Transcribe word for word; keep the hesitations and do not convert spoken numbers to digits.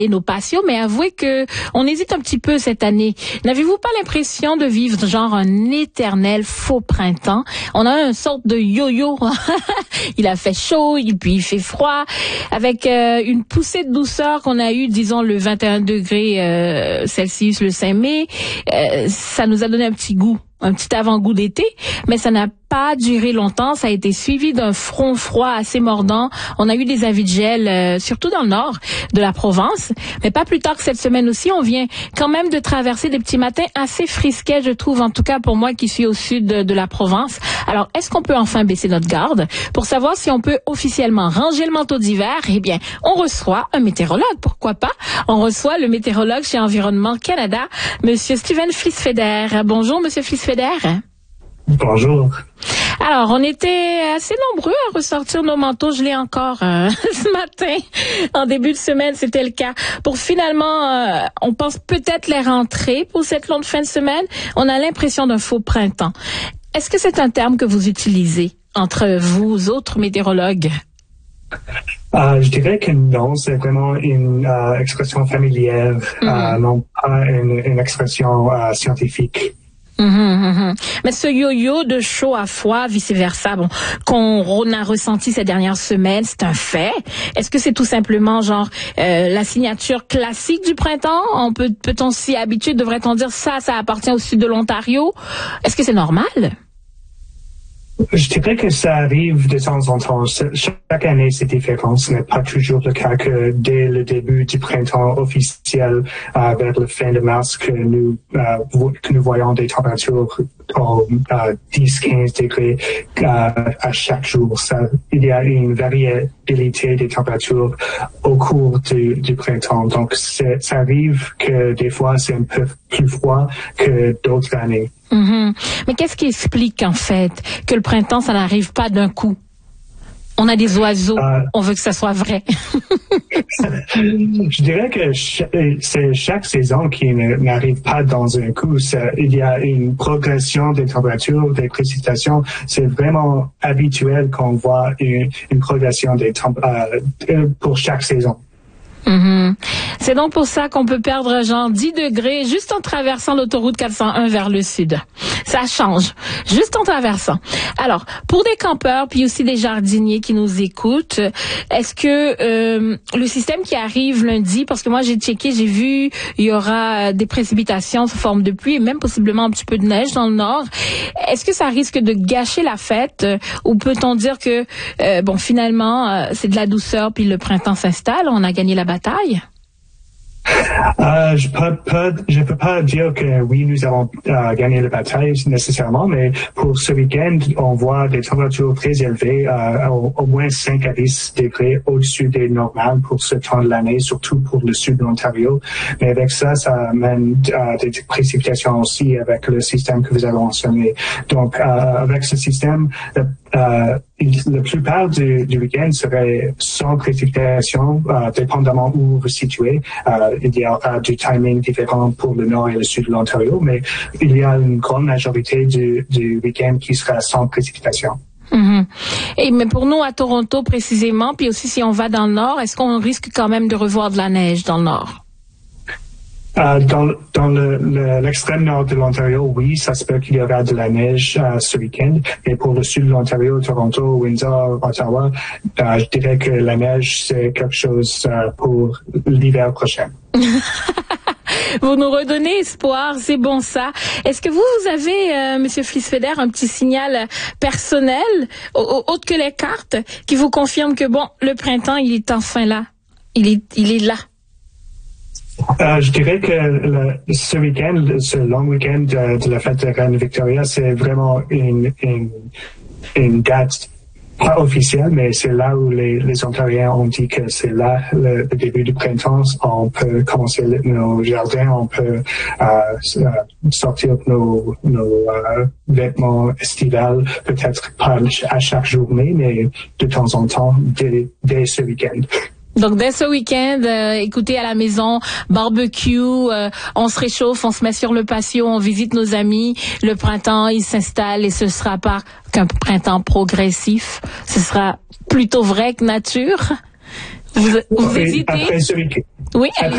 et nos patios, mais avouez que on hésite un petit peu cette année. N'avez-vous pas l'impression de vivre genre un éternel faux printemps? On a une sorte de yo-yo. Il a fait chaud, et puis il fait froid, avec euh, une poussée de douceur qu'on a eue, disons, le vingt et un degrés euh, Celsius le cinq mai. Euh, ça nous a donné un petit goût, un petit avant-goût d'été, mais ça n'a pas duré longtemps. Ça a été suivi d'un front froid assez mordant. On a eu des avis de gel, euh, surtout dans le nord de la Provence. Mais pas plus tard que cette semaine aussi, on vient quand même de traverser des petits matins assez frisquets, je trouve, en tout cas pour moi qui suis au sud de, de la Provence. Alors, est-ce qu'on peut enfin baisser notre garde? Pour savoir si on peut officiellement ranger le manteau d'hiver, eh bien, on reçoit un météorologue, pourquoi pas? On reçoit le météorologue chez Environnement Canada, Monsieur Steven Fliesfeder. Bonjour, Monsieur Fliesfeder. Bonjour. Alors, on était assez nombreux à ressortir nos manteaux. Je l'ai encore euh, ce matin. En début de semaine, c'était le cas. Pour finalement, euh, on pense peut-être les rentrer pour cette longue fin de semaine. On a l'impression d'un faux printemps. Est-ce que c'est un terme que vous utilisez entre vous autres météorologues? Euh, je dirais que non, c'est vraiment une euh, expression familière, mm-hmm. euh, non pas une, une expression euh, scientifique. Mmh, mmh. Mais ce yo-yo de chaud à froid, vice-versa, bon, qu'on a ressenti ces dernières semaines, c'est un fait. Est-ce que c'est tout simplement genre euh, la signature classique du printemps? On peut, peut-on s'y habituer? Devrait-on dire ça, ça appartient au sud de l'Ontario? Est-ce que c'est normal? Je dirais que ça arrive de temps en temps. Chaque année, c'est différent. Ce n'est pas toujours le cas que dès le début du printemps officiel, euh, vers la fin de mars, que nous, euh, que nous voyons des températures au euh, dix à quinze degrés euh, à chaque jour. Ça, il y a une variabilité des températures au cours du, du printemps. Donc, ça arrive que des fois, c'est un peu plus froid que d'autres années. Mm-hmm. Mais qu'est-ce qui explique, en fait, que le printemps, ça n'arrive pas d'un coup? On a des oiseaux, euh, on veut que ça soit vrai. Je dirais que ch- c'est chaque saison qui n'arrive pas dans un coup. Ça, il y a une progression des températures, des précipitations. C'est vraiment habituel qu'on voit une, une progression des temp- euh, pour chaque saison. Mm-hmm. C'est donc pour ça qu'on peut perdre genre dix degrés juste en traversant l'autoroute quatre cent un vers le sud. Ça change, juste en traversant. Alors, pour des campeurs puis aussi des jardiniers qui nous écoutent, est-ce que euh, le système qui arrive lundi, parce que moi j'ai checké, j'ai vu, il y aura des précipitations sous forme de pluie et même possiblement un petit peu de neige dans le nord. Est-ce que ça risque de gâcher la fête ou peut-on dire que euh, bon finalement euh, c'est de la douceur puis le printemps s'installe, on a gagné la bataille? Euh, je peux pas, je peux pas dire que oui, nous avons euh, gagné la bataille nécessairement, mais pour ce week-end, on voit des températures très élevées, euh, au, au moins cinq à dix degrés au-dessus des normales pour ce temps de l'année, surtout pour le sud de l'Ontario. Mais avec ça, ça amène euh, des précipitations aussi avec le système que vous avez mentionné. Donc, euh, avec ce système, euh, la plupart du, du week-end serait sans précipitation, euh, dépendamment où vous vous situez. Euh, il y aura du timing différent pour le nord et le sud de l'Ontario, mais il y a une grande majorité du, du week-end qui sera sans précipitation. Mm-hmm. Et mais pour nous à Toronto précisément, puis aussi si on va dans le nord, est-ce qu'on risque quand même de revoir de la neige dans le nord? Euh, dans dans le, le, l'extrême nord de l'Ontario, oui, ça se peut qu'il y aura de la neige euh, ce week-end. Mais pour le sud de l'Ontario, Toronto, Windsor, Ottawa, euh, je dirais que la neige, c'est quelque chose euh, pour l'hiver prochain. Vous nous redonnez espoir, c'est bon ça. Est-ce que vous, vous avez, euh, Monsieur Fliesfeder, un petit signal personnel, au, autre que les cartes, qui vous confirme que bon, le printemps, il est enfin là. Il est, il est là. Euh, je dirais que le, ce week-end, ce long week-end de, de la fête de Reine Victoria, c'est vraiment une, une, une date pas officielle, mais c'est là où les, les Ontariens ont dit que c'est là le, le début du printemps. On peut commencer nos jardins, on peut euh, sortir nos, nos euh, vêtements estivales, peut-être pas à chaque journée, mais de temps en temps, dès, dès ce week-end. Donc dès ce week-end, euh, écoutez à la maison, barbecue, euh, on se réchauffe, on se met sur le patio, on visite nos amis. Le printemps, il s'installe et ce sera pas qu'un printemps progressif, ce sera plutôt vrai que nature. Vous, vous oui, hésitez? Après ce week-end. Oui. Après